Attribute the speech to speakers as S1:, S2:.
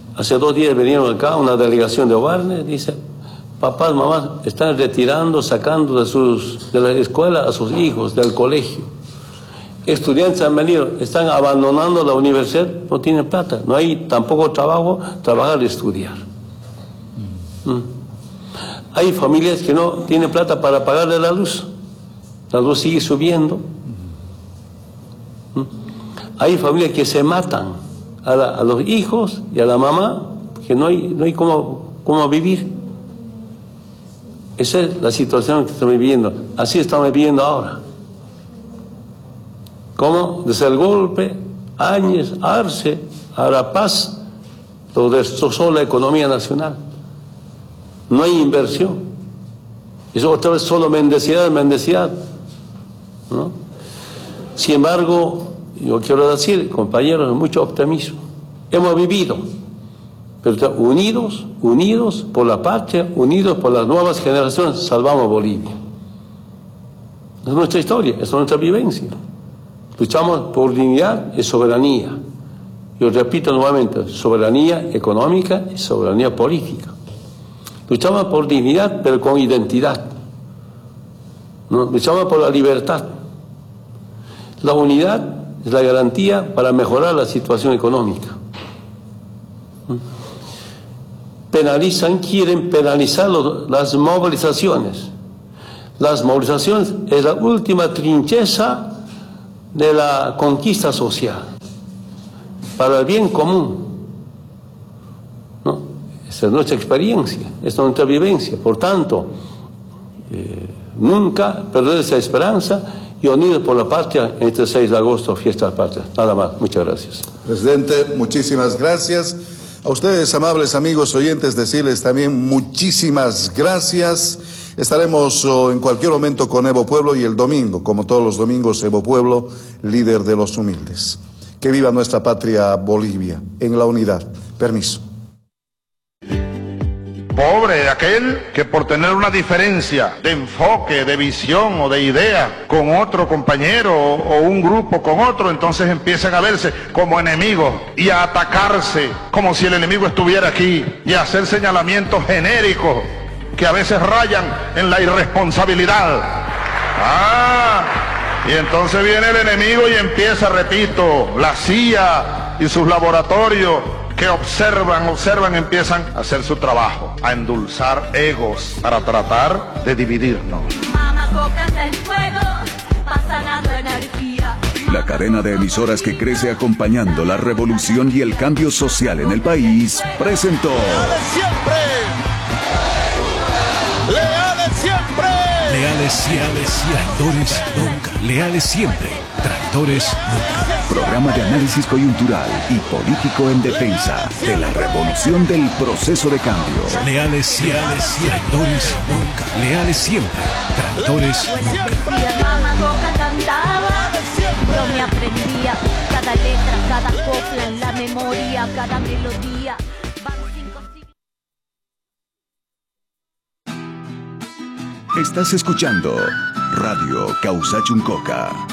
S1: Hace 2 días vinieron acá una delegación de Obarne, dice, papás, mamás, están retirando, sacando de la escuela a sus hijos, del colegio. Estudiantes han venido, están abandonando la universidad, no tienen plata, no hay tampoco trabajo, trabajar y estudiar. Hay familias que no tienen plata para pagarle la luz sigue subiendo. Hay familias que se matan a los hijos y a la mamá, que no hay cómo vivir. Esa es la situación que estamos viviendo, así estamos viviendo ahora. ¿Cómo? Desde el golpe, Áñez, Arce, Arapaz, lo destrozó la economía nacional. No hay inversión. Eso otra vez solo mendicidad, ¿no? Sin embargo, yo quiero decir, compañeros, mucho optimismo. Hemos vivido, pero unidos por la patria, unidos por las nuevas generaciones, salvamos Bolivia. Es nuestra historia, es nuestra vivencia. Luchamos por dignidad y soberanía. Yo repito nuevamente, soberanía económica y soberanía política. Luchamos por dignidad, pero con identidad. ¿No? Luchamos por la libertad. La unidad es la garantía para mejorar la situación económica. Quieren penalizar las movilizaciones. Las movilizaciones es la última trincheza de la conquista social, para el bien común, ¿no? Esa es nuestra experiencia, es nuestra vivencia. Por tanto, nunca perder esa esperanza y unidos por la patria en este 6 de agosto, fiesta de la patria. Nada más, muchas gracias.
S2: Presidente, muchísimas gracias. A ustedes, amables amigos oyentes, decirles también muchísimas gracias. Estaremos en cualquier momento con Evo Pueblo y el domingo, como todos los domingos, Evo Pueblo, líder de los humildes. Que viva nuestra patria Bolivia, en la unidad. Permiso.
S3: Pobre de aquel que por tener una diferencia de enfoque, de visión o de idea con otro compañero o un grupo con otro, entonces empiezan a verse como enemigos y a atacarse como si el enemigo estuviera aquí y a hacer señalamientos genéricos que a veces rayan en la irresponsabilidad. Y entonces viene el enemigo y empieza, repito, la CIA y sus laboratorios que observan, empiezan a hacer su trabajo, a endulzar egos para tratar de dividirnos.
S4: La cadena de emisoras que crece acompañando la revolución y el cambio social en el país presentó...
S5: Leales siempre, traidores nunca. Leales siempre, traidores nunca.
S4: Programa de análisis coyuntural y político en defensa de la revolución del proceso de cambio.
S5: Leales siempre, traidores nunca. Leales siempre, traidores nunca.
S6: Yo me aprendía cada letra, cada copla en la memoria, cada melodía.
S4: Estás escuchando Radio Causachuncoca.